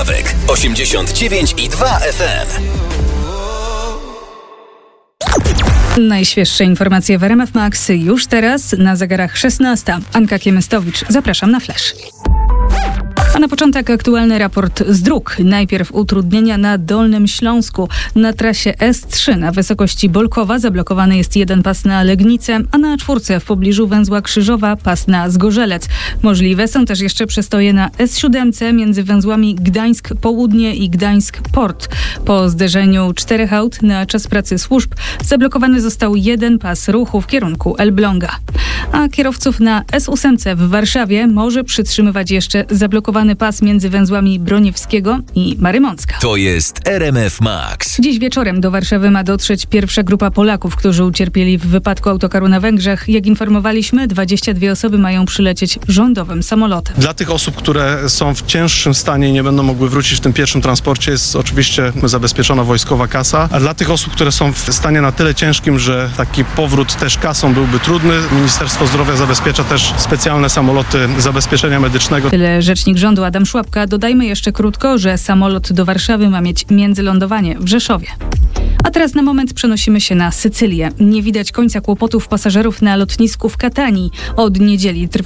89,2 FM. Najświeższe informacje w RMF Max już teraz na zegarach 16. Anka Kiemystowicz, zapraszam na Flash. A na początek aktualny raport z dróg. Najpierw utrudnienia na Dolnym Śląsku. Na trasie S3 na wysokości Bolkowa zablokowany jest jeden pas na Legnicę, a na czwórce w pobliżu węzła Krzyżowa pas na Zgorzelec. Możliwe są też jeszcze przestoje na S7 między węzłami Gdańsk Południe i Gdańsk Port. Po zderzeniu 4 aut na czas pracy służb zablokowany został jeden pas ruchu w kierunku Elbląga. A kierowców na S8 w Warszawie może przytrzymywać jeszcze zablokowany pas między węzłami Broniewskiego i Marymącka. To jest RMF Max. Dziś wieczorem do Warszawy ma dotrzeć pierwsza grupa Polaków, którzy ucierpieli w wypadku autokaru na Węgrzech. Jak informowaliśmy, 22 osoby mają przylecieć rządowym samolotem. Dla tych osób, które są w cięższym stanie i nie będą mogły wrócić w tym pierwszym transporcie, jest oczywiście zabezpieczona wojskowa kasa. A dla tych osób, które są w stanie na tyle ciężkim, że taki powrót też kasą byłby trudny, Ministerstwo Zdrowia zabezpiecza też specjalne samoloty zabezpieczenia medycznego. Tyle rzecznik rządu Adam Szłapka. Dodajmy jeszcze krótko, że samolot do Warszawy ma mieć międzylądowanie w Rzeszowie. A teraz na moment przenosimy się na Sycylię. Nie widać końca kłopotów pasażerów na lotnisku w Katanii. Od niedzieli